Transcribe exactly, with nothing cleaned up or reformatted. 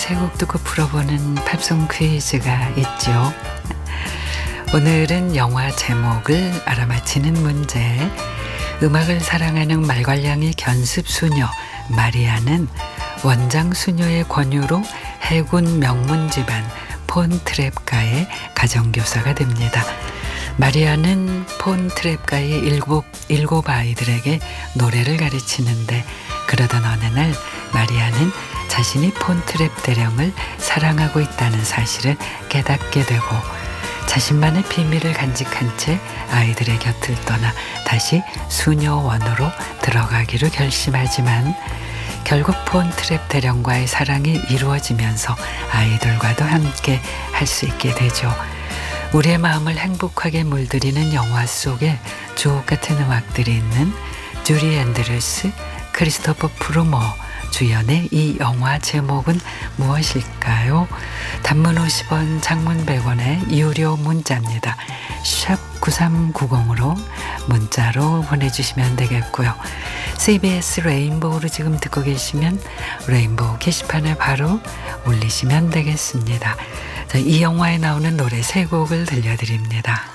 세 곡 듣고 풀어보는 팝송 퀴즈가 있죠. 오늘은 영화 제목을 알아맞히는 문제. 음악을 사랑하는 말괄량의 견습 수녀 마리아는 원장 수녀의 권유로 해군 명문 집안 폰트랩가의 가정교사가 됩니다. 마리아는 폰트랩가의 일곱, 일곱 아이들에게 노래를 가르치는데, 그러던 어느 날 마리아는 자신이 폰트랩 대령을 사랑하고 있다는 사실을 깨닫게 되고 자신만의 비밀을 간직한 채 아이들의 곁을 떠나 다시 수녀원으로 들어가기로 결심하지만 결국 폰트랩 대령과의 사랑이 이루어지면서 아이들과도 함께 할 수 있게 되죠. 우리의 마음을 행복하게 물들이는 영화 속에 주옥 같은 음악들이 있는 주리 앤드루스, 크리스토퍼 프루머 주연의 이 영화 제목은 무엇일까요? 단문 오십 원, 장문 백 원의 유료 문자입니다. 샵 구삼구공으로 문자로 보내주시면 되겠고요. 씨비에스 레인보우로 지금 듣고 계시면 레인보우 게시판에 바로 올리시면 되겠습니다. 이 영화에 나오는 노래 세 곡을 들려드립니다.